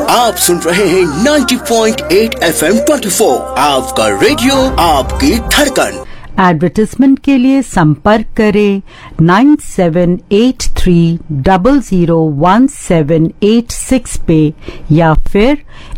आप सुन रहे हैं 90.8 FM 24, आपका रेडियो, आपकी धड़कन। एडवर्टाइजमेंट के लिए संपर्क करें 9783001786 पे या फिर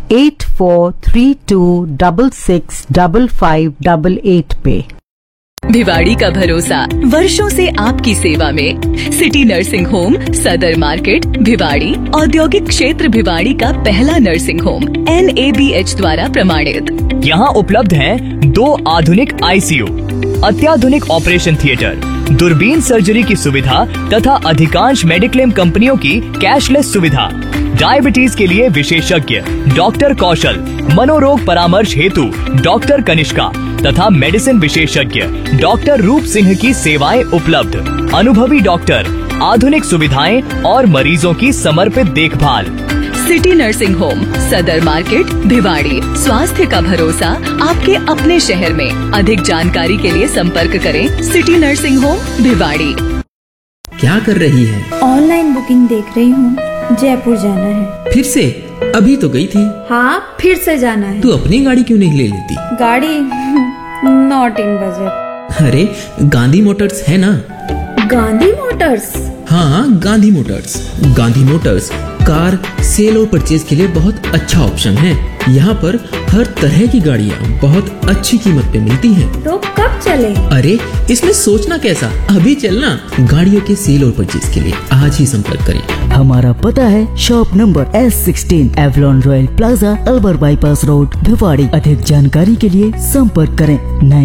8432665588 पे। भिवाड़ी का भरोसा वर्षों से आपकी सेवा में। सिटी नर्सिंग होम सदर मार्केट भिवाड़ी औद्योगिक क्षेत्र भिवाड़ी का पहला नर्सिंग होम NABH द्वारा प्रमाणित। यहाँ उपलब्ध हैं 2 आधुनिक ICU, अत्याधुनिक ऑपरेशन थिएटर, दूरबीन सर्जरी की सुविधा तथा अधिकांश मेडिक्लेम कंपनियों की कैशलेस सुविधा। डायबिटीज के लिए विशेषज्ञ डॉक्टर कौशल, मनोरोग परामर्श हेतु डॉक्टर कनिष्का तथा मेडिसिन विशेषज्ञ डॉक्टर रूप सिंह की सेवाएं उपलब्ध। अनुभवी डॉक्टर, आधुनिक सुविधाएं और मरीजों की समर्पित देखभाल। सिटी नर्सिंग होम सदर मार्केट भिवाड़ी, स्वास्थ्य का भरोसा आपके अपने शहर में। अधिक जानकारी के लिए संपर्क करें सिटी नर्सिंग होम भिवाड़ी। क्या कर रही है? ऑनलाइन बुकिंग देख रही हूँ। जयपुर जाना है। फिर से? अभी तो गई थी। हाँ, फिर से जाना है। तू अपनी गाड़ी क्यों नहीं ले लेती? गाड़ी नॉट इन बजट। अरे गांधी मोटर्स है ना। गांधी मोटर्स? हाँ, Gandhi Motors. Gandhi Motors car cell और परचेज के लिए बहुत अच्छा ऑप्शन है। यहाँ पर हर तरह की गाड़ियाँ बहुत अच्छी कीमत पे मिलती हैं। तो कब चले? अरे इसमें सोचना कैसा, अभी चलना। गाड़ियों के सेल और परचेज के लिए आज ही संपर्क करें। हमारा पता है shop number S16 Avalon royal plaza, अल्बर bypass road, Bhiwadi. अधिक जानकारी के लिए संपर्क करें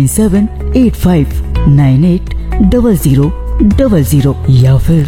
9785980000 या फिर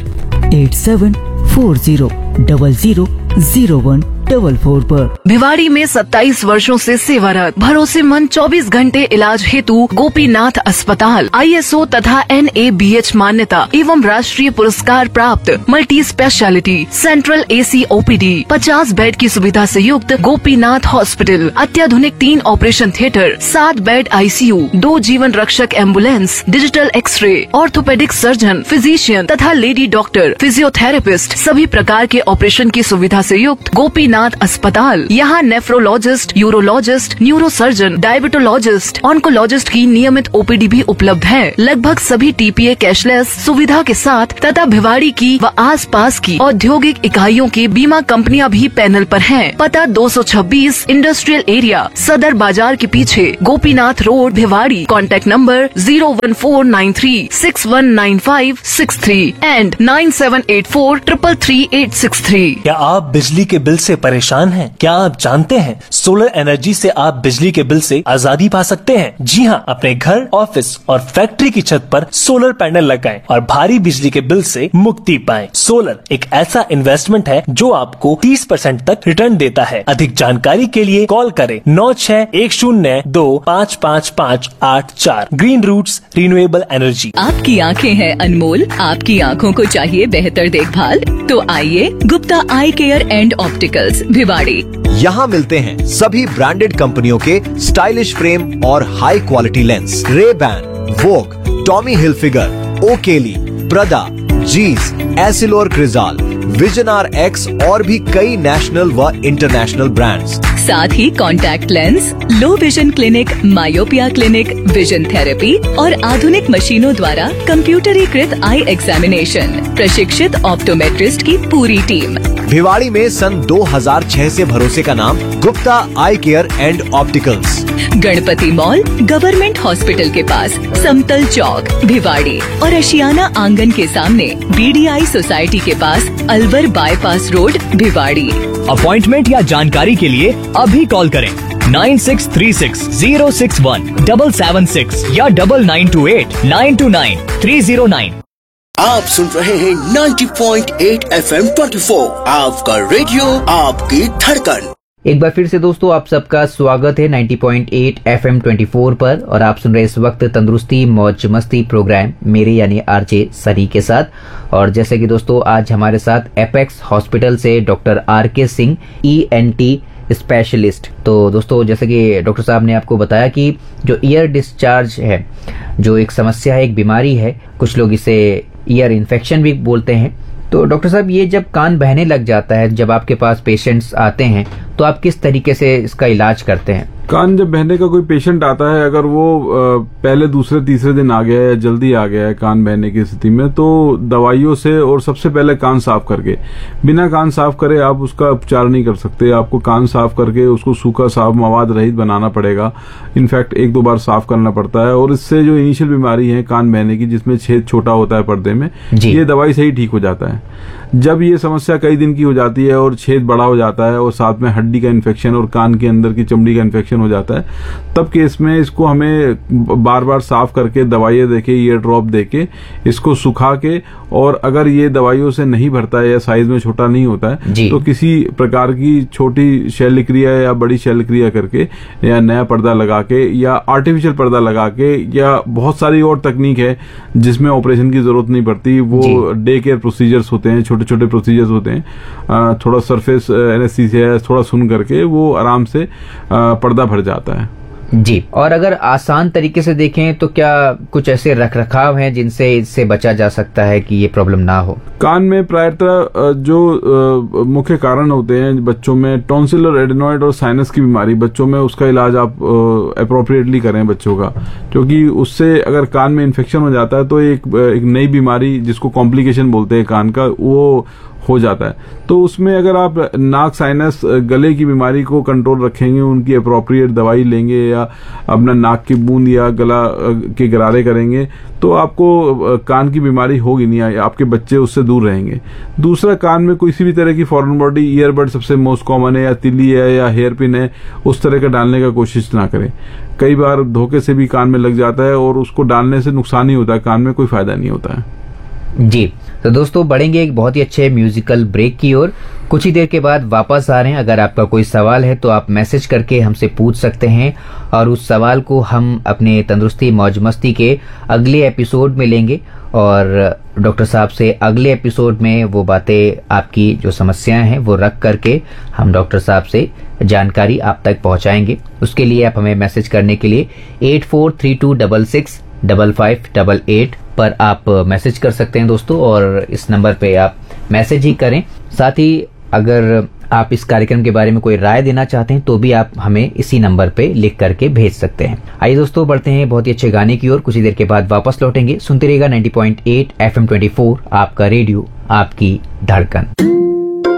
8740000144 पर। भिवाड़ी में 27 वर्षों से सेवारत भरोसेमंद 24 घंटे इलाज हेतु गोपीनाथ अस्पताल ISO तथा NABH मान्यता एवं राष्ट्रीय पुरस्कार प्राप्त multi speciality central AC OPD 50 bed की सुविधा से युक्त गोपीनाथ हॉस्पिटल। अत्याधुनिक 3 ऑपरेशन थिएटर, 7 बेड ICU, 2 जीवन रक्षक ambulance, digital x ray, orthopaedic surgeon, physician तथा लेडी डॉक्टर, फिजियोथेरेपिस्ट, सभी प्रकार के ऑपरेशन की सुविधा से युक्त गोपीनाथ अस्पताल। यहाँ nephrologist, urologist, neurosurgeon, diabetologist, oncologist की नियमित OPD भी उपलब्ध है। लगभग सभी TPA कैशलेस सुविधा के साथ तथा भिवाड़ी की व आसपास की औद्योगिक इकाइयों की बीमा कंपनियां भी पैनल पर हैं। पता 226 इंडस्ट्रियल एरिया, सदर बाजार के पीछे, Gopinath road, Bhiwadi. Contact number 01493619563 and 9784333863। क्या आप बिजली के बिल से परेशान हैं? क्या आप जानते हैं सोलर एनर्जी से आप बिजली के बिल से आजादी पा सकते हैं? जी हाँ, अपने घर, ऑफिस और फैक्ट्री की छत पर सोलर पैनल लगाएं और भारी बिजली के बिल से मुक्ति पाएं। सोलर एक ऐसा इन्वेस्टमेंट है जो आपको 30% तक रिटर्न देता है। अधिक जानकारी के लिए कॉल करें 9610255584। Green roots renewable energy. आपकी आँखें हैं अनमोल, आपकी आँखों को चाहिए बेहतर देखभाल, तो आइए गुप्ता आई केयर एंड ऑप्टिकल्स भिवाड़ी। यहाँ मिलते हैं सभी ब्रांडेड कंपनियों के स्टाइलिश फ्रेम और हाई क्वालिटी लेंस। रे-बैन, वोग, टॉमी हिलफिगर, ओकेली, प्रदा, जीस, एसिलोर क्रिजाल, विजन RX और भी कई नेशनल व इंटरनेशनल ब्रांड्स। साथ ही contact lens, low vision clinic, myopia clinic, vision therapy और आधुनिक मशीनों द्वारा कंप्यूटरीकृत आई एग्जामिनेशन, प्रशिक्षित ऑप्टोमेट्रिस्ट की पूरी टीम। भिवाड़ी में सन 2006 से भरोसे का नाम गुप्ता आई care and opticals. Ganpati mall, government hospital के पास, समतल चौक, भिवाड़ी और अशियाना आंगन के सामने, BDI सोसाइटी के पास, Alwar bypass road, Bhiwadi. Appointment या जानकारी के लिए अभी कॉल करें 9636061776 या 9928929309। आप सुन रहे हैं 90.8 FM 24, आपका रेडियो, आपकी धड़कन। एक बार फिर से दोस्तों आप सबका स्वागत है 90.8 FM 24 पर और आप सुन रहे इस वक्त तंदुरुस्ती मौज मस्ती प्रोग्राम मेरे यानी RJ सनी के साथ। और जैसे कि दोस्तों आज हमारे साथ एपेक्स हॉस्पिटल से doctor RK Singh ENT specialist. तो दोस्तों जैसे कि डॉक्टर साहब ने आपको बताया कि जो ईयर डिस्चार्ज है जो एक समस्या है, एक बीमारी है, कुछ लोग इसे ईयर इन्फेक्शन भी बोलते हैं, तो डॉक्टर साहब, ये जब कान बहने लग जाता है, जब आपके पास पेशेंट्स आते हैं, तो आप किस तरीके से इसका इलाज करते हैं? कान जब बहने का कोई पेशेंट आता है, अगर वो पहले दूसरे तीसरे दिन आ गया है या जल्दी आ गया है कान बहने की स्थिति में, तो दवाइयों से और सबसे पहले कान साफ करके, बिना कान साफ करे आप उसका उपचार नहीं कर सकते। आपको कान साफ करके उसको सूखा साफ मवाद रहित बनाना पड़ेगा। इनफैक्ट 1-2 बार साफ करना पड़ता है, और इससे जो इनिशियल बीमारी है कान बहने की, जिसमें छेद छोटा होता है पर्दे में, ये दवाई से ही ठीक हो जाता है। जब ये समस्या कई दिन की हो जाती है और छेद बड़ा हो जाता है और साथ में हड्डी का इन्फेक्शन और कान के अंदर की चमड़ी का इन्फेक्शन हो जाता है, तब केस में इसको हमें बार बार साफ करके दवाइयां देके, ईयर ड्रॉप देके, इसको सुखा के, और अगर ये दवाइयों से नहीं भरता है या साइज में छोटा नहीं होता है, तो किसी प्रकार की छोटी शल्य क्रिया या बड़ी शल्य क्रिया करके, या नया पर्दा लगा के, या आर्टिफिशियल पर्दा लगा के, या बहुत सारी और तकनीक है जिसमें ऑपरेशन की जरूरत नहीं पड़ती। वो डे केयर प्रोसीजर्स होते हैं, छोटे छोटे प्रोसीजर्स होते हैं। थोड़ा सरफेस एनेस्थीसिया थोड़ा सुन करके वो आराम से पर्दा भर जाता है। जी, और अगर आसान तरीके से देखें तो क्या कुछ ऐसे रखरखाव हैं जिनसे इससे बचा जा सकता है कि ये प्रॉब्लम ना हो? कान में प्रायतः जो मुख्य कारण होते हैं बच्चों में, टॉन्सिल और एडेनॉइड और साइनस की बीमारी बच्चों में, उसका इलाज आप अप्रोप्रिएटली करें बच्चों का, क्योंकि उससे अगर कान में इन्फेक्शन हो जाता है तो एक नई बीमारी जिसको कॉम्प्लिकेशन बोलते हैं कान का, वो हो जाता है। तो उसमें अगर आप नाक, साइनस, गले की बीमारी को कंट्रोल रखेंगे, उनकी अप्रोप्रिएट दवाई लेंगे, या अपना नाक की बूंद या गला के गरारे करेंगे, तो आपको कान की बीमारी होगी नहीं, आपके बच्चे उससे दूर रहेंगे। दूसरा, कान में किसी भी तरह की फॉरेन बॉडी, ईयरबड सबसे मोस्ट कॉमन है, या तिल्ली है या हेयर पिन है, उस तरह का डालने का कोशिश ना करें। कई बार धोखे से भी कान में लग जाता है और उसको डालने से नुकसान ही होता है, कान में कोई फायदा नहीं होता है। जी, तो दोस्तों बढ़ेंगे एक बहुत ही अच्छे म्यूजिकल ब्रेक की ओर। कुछ ही देर के बाद वापस आ रहे हैं। अगर आपका कोई सवाल है तो आप मैसेज करके हमसे पूछ सकते हैं, और उस सवाल को हम अपने तंदुरुस्ती मौज मस्ती के अगले एपिसोड में लेंगे, और डॉक्टर साहब से अगले एपिसोड में वो बातें, आपकी जो समस्याएं हैं वो रख करके हम डॉक्टर साहब से जानकारी आप तक पहुंचाएंगे। उसके लिए आप हमें मैसेज करने के लिए 8432665588 पर आप मैसेज कर सकते हैं दोस्तों, और इस नंबर पे आप मैसेज ही करें। साथ ही अगर आप इस कार्यक्रम के बारे में कोई राय देना चाहते हैं तो भी आप हमें इसी नंबर पे लिख करके भेज सकते हैं। आइए दोस्तों बढ़ते हैं बहुत ही अच्छे गाने की ओर। कुछ ही देर के बाद वापस लौटेंगे। सुनते रहिएगा 90.8 FM 24, आपका रेडियो, आपकी धड़कन।